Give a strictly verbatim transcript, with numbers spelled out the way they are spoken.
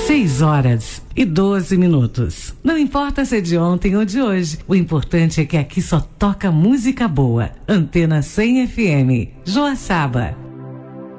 Seis horas e doze minutos. Não importa se é de ontem ou de hoje, o importante é que aqui só toca música boa. Antena cem F M, Joaçaba.